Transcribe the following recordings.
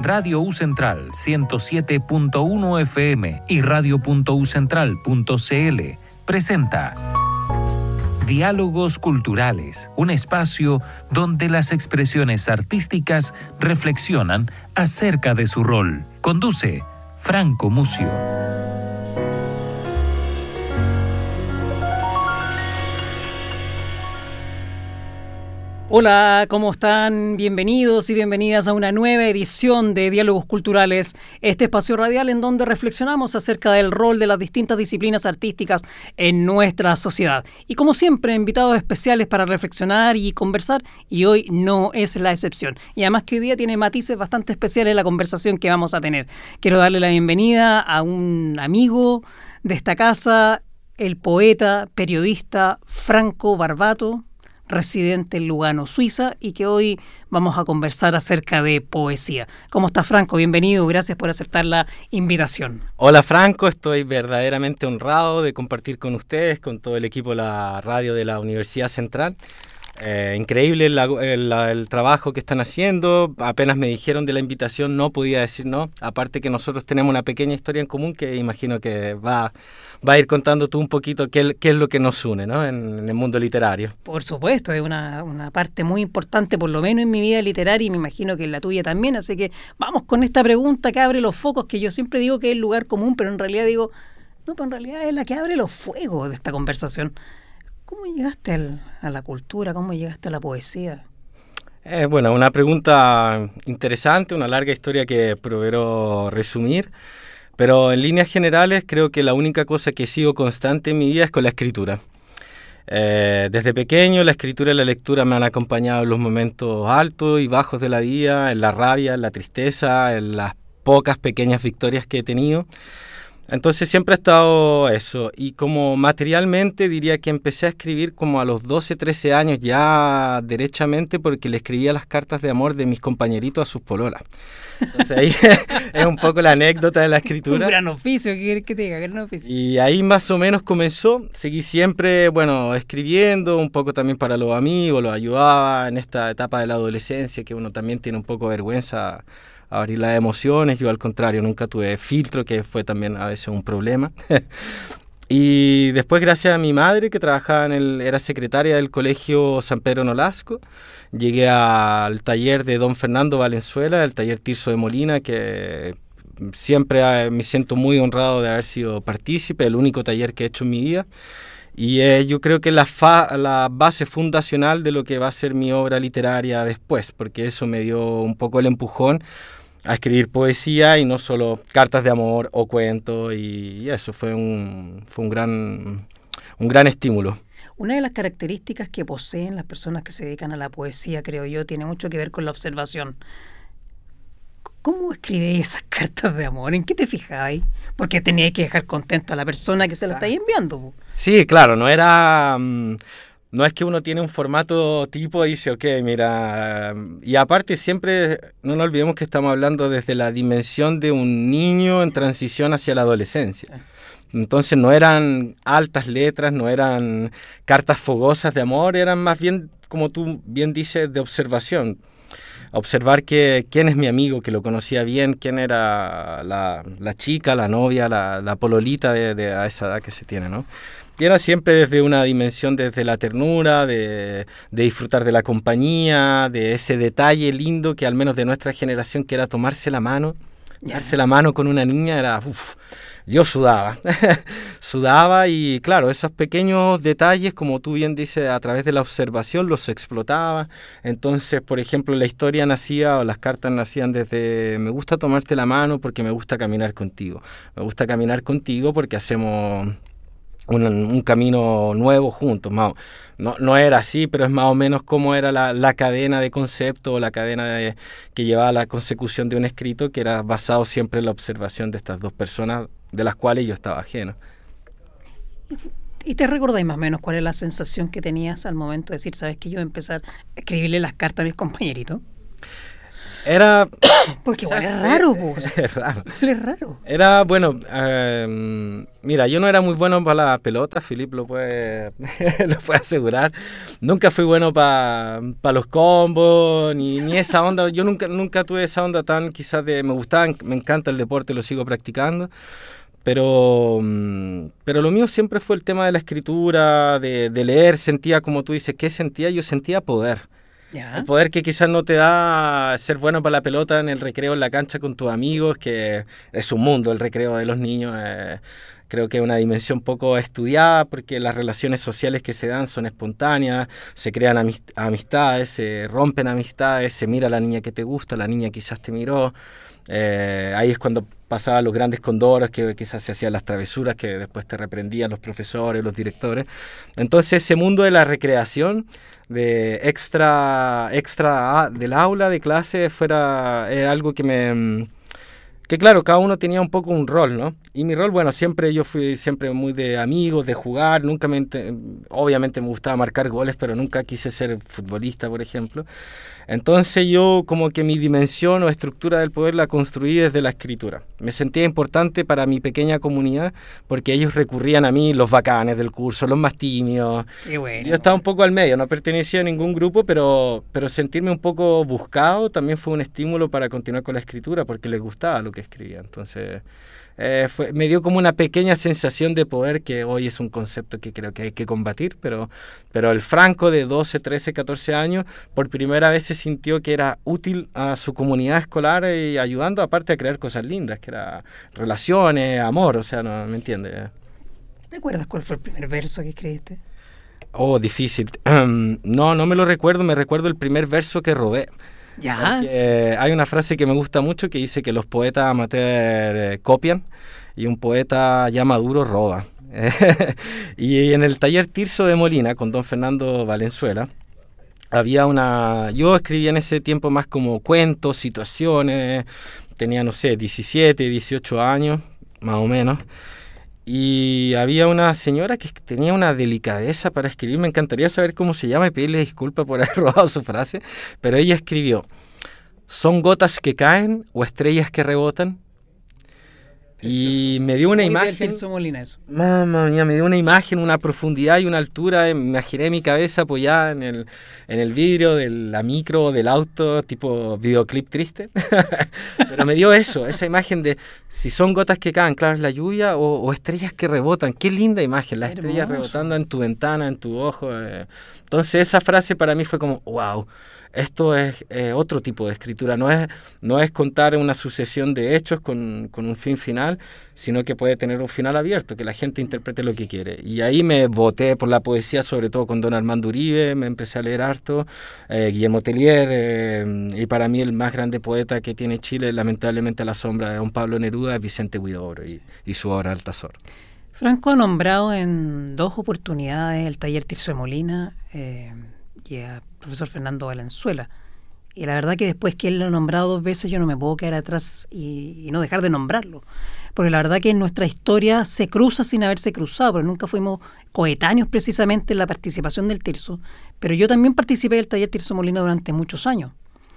Radio U Central 107.1 FM y radio.ucentral.cl presenta Diálogos Culturales, un espacio donde las expresiones artísticas reflexionan acerca de su rol. Conduce Franco Mucio. Hola, ¿cómo están? Bienvenidos y bienvenidas a una nueva edición de Diálogos Culturales, este espacio radial en donde reflexionamos acerca del rol de las distintas disciplinas artísticas en nuestra sociedad. Y como siempre, invitados especiales para reflexionar y conversar, y hoy no es la excepción. Y además que hoy día tiene matices bastante especiales la conversación que vamos a tener. Quiero darle la bienvenida a un amigo de esta casa, el poeta, periodista Franco Barbato, residente en Lugano, Suiza, y que hoy vamos a conversar acerca de poesía. ¿Cómo estás, Franco? Bienvenido, gracias por aceptar la invitación. Hola, Franco, estoy verdaderamente honrado de compartir con ustedes, con todo el equipo de la radio de la Universidad Central. Increíble el trabajo que están haciendo. Apenas me dijeron de la invitación, no podía decir no. Aparte que nosotros tenemos una pequeña historia en común que imagino que va a ir contando tú un poquito qué es lo que nos une, ¿no? en el mundo literario. Por supuesto, es una parte muy importante, por lo menos en mi vida literaria, y me imagino que en la tuya también. Así que vamos con esta pregunta que abre los focos, que yo siempre digo que es el lugar común, pero en realidad digo, no, pero en realidad es la que abre los fuegos de esta conversación. ¿Cómo llegaste a la cultura? ¿Cómo llegaste a la poesía? Bueno, una pregunta interesante, una larga historia que proveeró resumir, pero en líneas generales creo que la única cosa que sigo constante en mi vida es con la escritura. Desde pequeño la escritura y la lectura me han acompañado en los momentos altos y bajos de la vida, en la rabia, en la tristeza, en las pocas pequeñas victorias que he tenido. Entonces siempre ha estado eso, y como materialmente diría que empecé a escribir como a los 12, 13 años ya derechamente, porque le escribía las cartas de amor de mis compañeritos a sus pololas. Entonces ahí es un poco la anécdota de la escritura. Un gran oficio, ¿qué quieres que te diga? Gran oficio. Y ahí más o menos comenzó, seguí siempre, escribiendo un poco también para los amigos, los ayudaba en esta etapa de la adolescencia, que uno también tiene un poco de vergüenza abrir las emociones. Yo al contrario nunca tuve filtro, que fue también a veces un problema. Y después, gracias a mi madre, que trabajaba era secretaria del colegio San Pedro Nolasco, llegué al taller de don Fernando Valenzuela, el taller Tirso de Molina, que siempre me siento muy honrado de haber sido partícipe, el único taller que he hecho en mi vida. Y yo creo que la base fundacional de lo que va a ser mi obra literaria después, porque eso me dio un poco el empujón a escribir poesía y no solo cartas de amor o cuentos, y eso fue un gran estímulo. Una de las características que poseen las personas que se dedican a la poesía, creo yo, tiene mucho que ver con la observación. ¿Cómo escribís esas cartas de amor? ¿En qué te fijabas? Porque tenías que dejar contento a la persona que se la estáis enviando. Sí, claro, no es que uno tiene un formato tipo y dice, ok, mira, y aparte siempre no nos olvidemos que estamos hablando desde la dimensión de un niño en transición hacia la adolescencia. Entonces no eran altas letras, no eran cartas fogosas de amor, eran más bien, como tú bien dices, de observación. Observar quién es mi amigo, que lo conocía bien, quién era la chica, la novia, la pololita a esa edad que se tiene, ¿no? Y era siempre desde una dimensión, desde la ternura, de disfrutar de la compañía, de ese detalle lindo que al menos de nuestra generación, que era tomarse la mano, darse la mano con una niña, era... Yo sudaba y claro, esos pequeños detalles, como tú bien dices, a través de la observación los explotaba. Entonces, por ejemplo, la historia nacía, o las cartas nacían desde: me gusta tomarte la mano porque me gusta caminar contigo. Me gusta caminar contigo porque hacemos un camino nuevo juntos. No era así, pero es más o menos como era la cadena de concepto, o la cadena que llevaba a la consecución de un escrito, que era basado siempre en la observación de estas dos personas, de las cuales yo estaba ajeno. ¿Y te recordáis más o menos cuál es la sensación que tenías al momento de decir, sabes que yo voy a empezar a escribirle las cartas a mis compañeritos? Era... Porque igual es raro, vos. Es raro. Es raro. Era, bueno, mira, yo no era muy bueno para la pelota, Filip lo puede, lo puede asegurar. Nunca fui bueno para los combos, ni esa onda. Yo nunca tuve esa onda tan quizás de... Me gustaba, me encanta el deporte, lo sigo practicando. Pero lo mío siempre fue el tema de la escritura, de leer. Sentía, como tú dices, ¿qué sentía? Yo sentía poder. Ya. El poder que quizás no te da ser bueno para la pelota en el recreo, en la cancha con tus amigos, que es un mundo el recreo de los niños. Creo que es una dimensión poco estudiada porque las relaciones sociales que se dan son espontáneas, se crean amistades, se rompen amistades, se mira a la niña que te gusta, la niña quizás te miró. Ahí es cuando pasaban los grandes condoros, que quizás se hacían las travesuras que después te reprendían los profesores, los directores. Entonces ese mundo de la recreación, de extra del aula, de clase, era algo que claro, cada uno tenía un poco un rol, ¿no? Y mi rol, bueno, yo fui siempre muy de amigos, de jugar, obviamente me gustaba marcar goles, pero nunca quise ser futbolista, por ejemplo. Entonces yo como que mi dimensión o estructura del poder la construí desde la escritura. Me sentía importante para mi pequeña comunidad porque ellos recurrían a mí, los bacanes del curso, los más tímidos. Qué bueno. Yo estaba un poco al medio, no pertenecía a ningún grupo, pero sentirme un poco buscado también fue un estímulo para continuar con la escritura porque les gustaba lo que escribía. Entonces me dio como una pequeña sensación de poder que hoy es un concepto que creo que hay que combatir, pero el Franco de 12, 13, 14 años por primera vez se sintió que era útil a su comunidad escolar y ayudando aparte a crear cosas lindas, que era relaciones, amor, o sea, no me entiendes. ¿Te acuerdas cuál fue el primer verso que escribiste? Oh, difícil. No me lo recuerdo, me recuerdo el primer verso que robé. Ya. Hay una frase que me gusta mucho que dice que los poetas amateurs copian y un poeta ya maduro roba. Y en el taller Tirso de Molina con don Fernando Valenzuela yo escribía en ese tiempo más como cuentos, situaciones, tenía no sé, 17, 18 años más o menos. Y había una señora que tenía una delicadeza para escribir, me encantaría saber cómo se llama y pedirle disculpas por haber robado su frase, pero ella escribió: ¿son gotas que caen o estrellas que rebotan? Y me dio una imagen. Tirso Molina, eso. Mamma mía, me dio una imagen, una profundidad y una altura. Me imaginé mi cabeza apoyada en el vidrio de la micro, del auto, tipo videoclip triste. Pero me dio esa imagen de si son gotas que caen, claro, es la lluvia, o estrellas que rebotan. Qué linda imagen, las estrellas rebotando en tu ventana, en tu ojo. Entonces esa frase para mí fue como, wow. Esto es otro tipo de escritura, no es contar una sucesión de hechos con un fin final, sino que puede tener un final abierto, que la gente interprete lo que quiere. Y ahí me boté por la poesía, sobre todo con don Armando Uribe, me empecé a leer harto, Guillermo Tellier, y para mí el más grande poeta que tiene Chile, lamentablemente a la sombra de don Pablo Neruda, es Vicente Huidobro y su obra Altazor. Franco ha nombrado en 2 oportunidades el taller Tirso de Molina y a profesor Fernando Valenzuela. Y la verdad que después que él lo ha nombrado 2 veces yo no me puedo quedar atrás y no dejar de nombrarlo. Porque la verdad que en nuestra historia se cruza sin haberse cruzado, pero nunca fuimos coetáneos precisamente en la participación del Tirso. Pero yo también participé del taller Tirso Molina durante muchos años.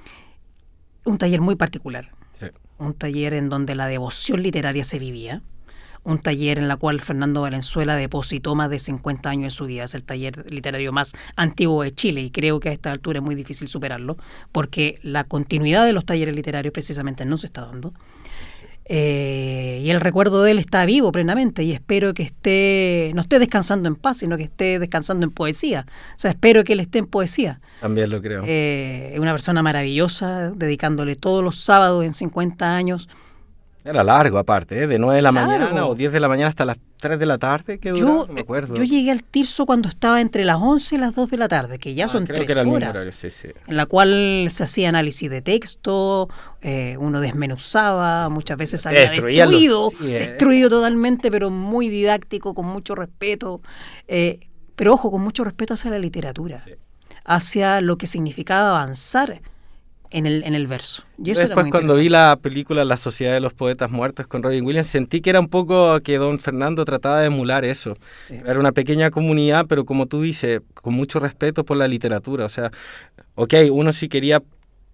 Un taller muy particular. Sí. Un taller en donde la devoción literaria se vivía. Un taller en la cual Fernando Valenzuela depositó más de 50 años de su vida. Es el taller literario más antiguo de Chile y creo que a esta altura es muy difícil superarlo porque la continuidad de los talleres literarios precisamente no se está dando. Sí. Y el recuerdo de él está vivo plenamente y espero que no esté descansando en paz, sino que esté descansando en poesía. O sea, espero que él esté en poesía. También lo creo. Es una persona maravillosa, dedicándole todos los sábados en 50 años. Era largo aparte, de 9 de la mañana o 10 de la mañana hasta las 3 de la tarde, que duró, no me acuerdo. Yo llegué al Tirso cuando estaba entre las 11 y las 2 de la tarde, que ya son 3 horas, horario, sí. En la cual se hacía análisis de texto, uno desmenuzaba, muchas veces salía destruido totalmente, pero muy didáctico, con mucho respeto, pero ojo, con mucho respeto hacia la literatura, hacia lo que significaba avanzar en el verso. Y eso después cuando vi la película La Sociedad de los Poetas Muertos con Robin Williams, sentí que era un poco que don Fernando trataba de emular eso. Sí. Era una pequeña comunidad, pero como tú dices, con mucho respeto por la literatura. O sea, uno sí quería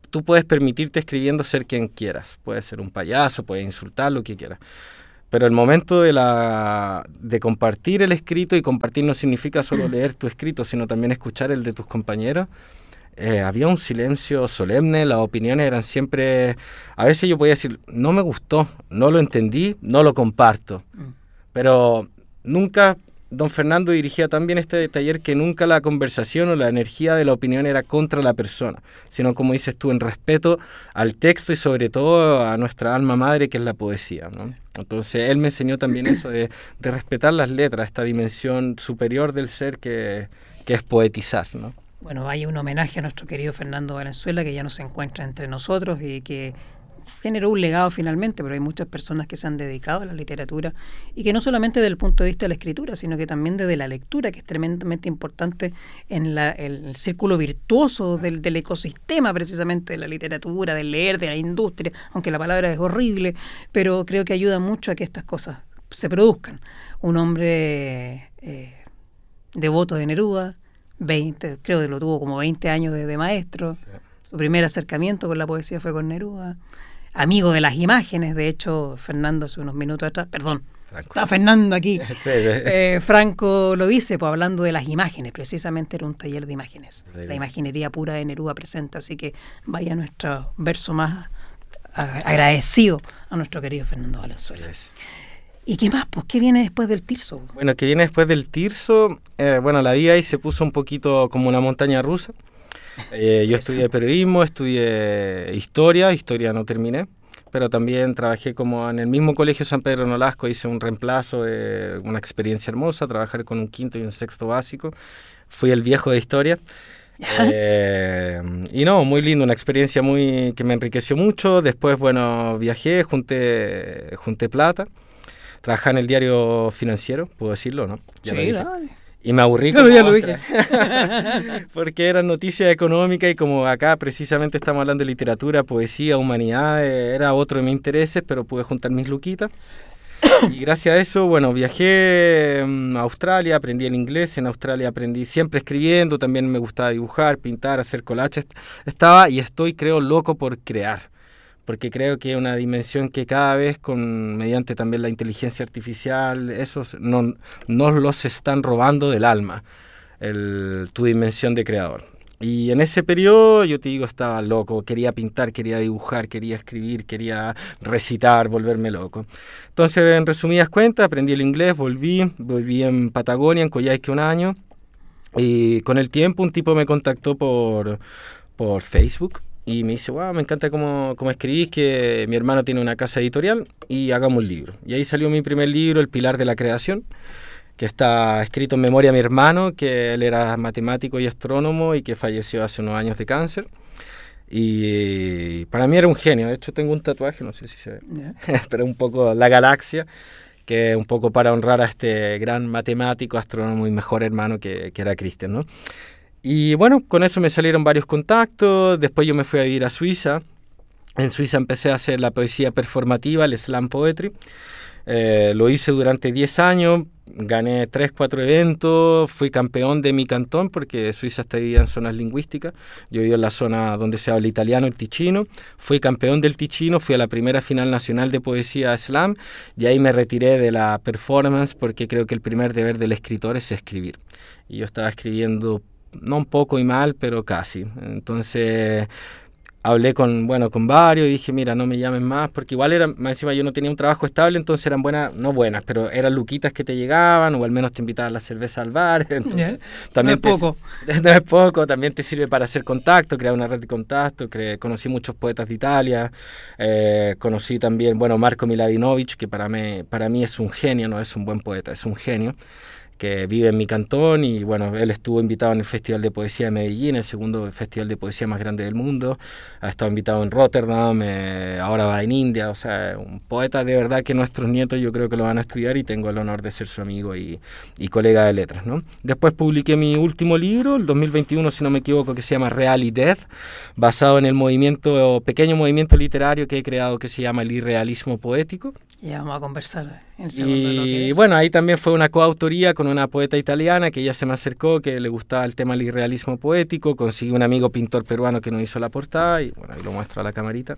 tú puedes permitirte escribiendo ser quien quieras. Puedes ser un payaso, puedes insultar, lo que quieras. Pero el momento de compartir el escrito, y compartir no significa solo leer tu escrito, sino también escuchar el de tus compañeros, había un silencio solemne, las opiniones eran siempre... A veces yo podía decir, no me gustó, no lo entendí, no lo comparto. Pero nunca... Don Fernando dirigía también este taller que nunca la conversación o la energía de la opinión era contra la persona, sino, como dices tú, en respeto al texto y sobre todo a nuestra alma madre, que es la poesía, ¿no? Entonces él me enseñó también eso de respetar las letras, esta dimensión superior del ser que es poetizar, ¿no? Bueno, vaya un homenaje a nuestro querido Fernando Valenzuela, que ya no se encuentra entre nosotros y que generó un legado finalmente, pero hay muchas personas que se han dedicado a la literatura y que no solamente desde el punto de vista de la escritura, sino que también desde la lectura, que es tremendamente importante en el círculo virtuoso del ecosistema precisamente de la literatura, del leer, de la industria, aunque la palabra es horrible, pero creo que ayuda mucho a que estas cosas se produzcan. Un hombre devoto de Neruda, creo que lo tuvo como 20 años de maestro. Sí. Su primer acercamiento con la poesía fue con Neruda. Amigo de las imágenes, de hecho, Fernando hace unos minutos atrás, perdón, Franco. Está Fernando aquí. Sí. Franco lo dice, pues hablando de las imágenes, precisamente era un taller de imágenes. Sí. La imaginería pura de Neruda presente, así que vaya nuestro verso más agradecido a nuestro querido Fernando Valenzuela. Sí. ¿Y qué más? Pues, ¿qué viene después del Tirso? Bueno, ¿qué viene después del Tirso? La vida ahí se puso un poquito como una montaña rusa. Yo estudié periodismo, estudié historia no terminé, pero también trabajé como en el mismo colegio San Pedro Nolasco, hice un reemplazo, una experiencia hermosa, trabajar con un quinto y un sexto básico, fui el viejo de historia. Y no, muy lindo, una experiencia que me enriqueció mucho. Después, viajé, junté plata, trabajé en el diario Financiero, puedo decirlo, ¿no? Ya sí, dale. Y me aburrí. Claro, ya lo dije. Porque eran noticias económicas y como acá precisamente estamos hablando de literatura, poesía, humanidad, era otro de mis intereses, pero pude juntar mis luquitas. Y gracias a eso, viajé a Australia, aprendí el inglés. En Australia aprendí siempre escribiendo, también me gustaba dibujar, pintar, hacer collages. Estaba y estoy, creo, loco por crear. Porque creo que es una dimensión que cada vez, mediante también la inteligencia artificial, esos nos los están robando del alma, tu dimensión de creador. Y en ese periodo, yo te digo, estaba loco, quería pintar, quería dibujar, quería escribir, quería recitar, volverme loco. Entonces, en resumidas cuentas, aprendí el inglés, viví en Patagonia, en Coyhaique, un año, y con el tiempo un tipo me contactó por Facebook, y me dice, me encanta cómo escribís, que mi hermano tiene una casa editorial y hagamos un libro. Y ahí salió mi primer libro, El Pilar de la Creación, que está escrito en memoria a mi hermano, que él era matemático y astrónomo y que falleció hace unos años de cáncer. Y para mí era un genio. De hecho, tengo un tatuaje, no sé si se ve, pero un poco la galaxia, que es un poco para honrar a este gran matemático, astrónomo y mejor hermano que era Cristian, ¿no? Y con eso me salieron varios contactos. Después yo me fui a vivir a Suiza. En Suiza empecé a hacer la poesía performativa, el slam poetry. Lo hice durante 10 años, gané 3-4 eventos, fui campeón de mi cantón porque Suiza está dividida en zonas lingüísticas. Yo vivo en la zona donde se habla italiano, el Ticino. Fui campeón del Ticino, fui a la primera final nacional de poesía slam y ahí me retiré de la performance porque creo que el primer deber del escritor es escribir. Y yo estaba escribiendo no un poco y mal, pero casi. Entonces hablé con varios y dije, mira, no me llamen más, porque igual más encima yo no tenía un trabajo estable, entonces eran no buenas, pero eran luquitas que te llegaban, o al menos te invitaban la cerveza al bar. Entonces, también no es poco. No es poco, también te sirve para hacer contacto, crear una red de contacto. Conocí muchos poetas de Italia, conocí también, Marco Miladinovich, que para mí es un genio, no es un buen poeta, es un genio, que vive en mi cantón y él estuvo invitado en el Festival de Poesía de Medellín, el segundo festival de poesía más grande del mundo, ha estado invitado en Rotterdam, ahora va en India, o sea, un poeta de verdad que nuestros nietos yo creo que lo van a estudiar y tengo el honor de ser su amigo y colega de letras, ¿no? Después publiqué mi último libro, el 2021 si no me equivoco, que se llama Real y Death, basado en el pequeño movimiento literario que he creado que se llama el irrealismo poético, Ya vamos a conversar en el segundo bloque de Y eso. bueno, ahí también fue una coautoría con una poeta italiana que ella se me acercó, que le gustaba el tema del irrealismo poético, conseguí un amigo pintor peruano que nos hizo la portada y bueno, ahí lo muestro a la camarita.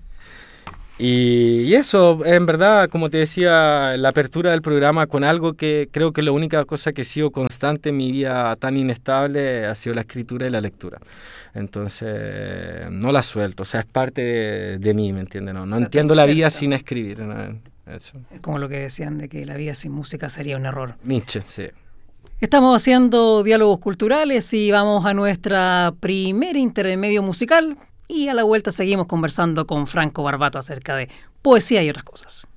Y eso, en verdad, como te decía, la apertura del programa con algo que creo que la única cosa que ha sido constante en mi vida tan inestable ha sido la escritura y la lectura. Entonces, no la suelto, o sea, es parte de mí, ¿me entiendes? No, no O sea, entiendo te la vida inserta. sin escribir, ¿no? Eso. Es como lo que decían de que la vida sin música sería un error. Nietzsche, sí. Estamos haciendo diálogos culturales y vamos a nuestra primer intermedio musical y a la vuelta seguimos conversando con Franco Barbato acerca de poesía y otras cosas.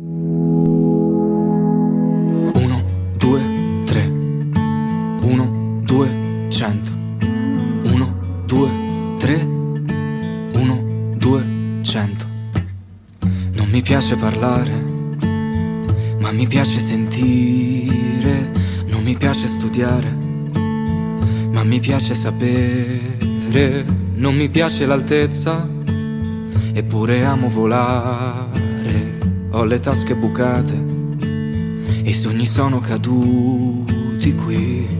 1, 2, 3. 1, 2, 100. 1, 2, 3. 1, 2, 100. Non mi piace parlare, ma mi piace sentire. Non mi piace studiare, ma mi piace sapere. Non mi piace l'altezza, eppure amo volare. Ho le tasche bucate e i sogni sono caduti qui.